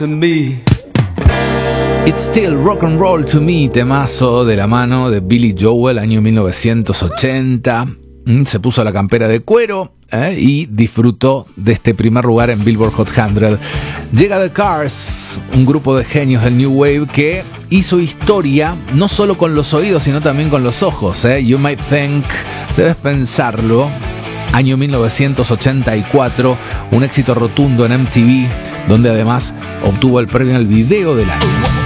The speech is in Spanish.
Me. It's Still Rock and Roll to Me, temazo de la mano de Billy Joel, año 1980. Se puso la campera de cuero y disfrutó de este primer lugar en Billboard Hot 100. Llega The Cars, un grupo de genios del New Wave que hizo historia no solo con los oídos sino también con los ojos. You Might Think, debes pensarlo. Año 1984, un éxito rotundo en MTV, donde además obtuvo el premio al video del año.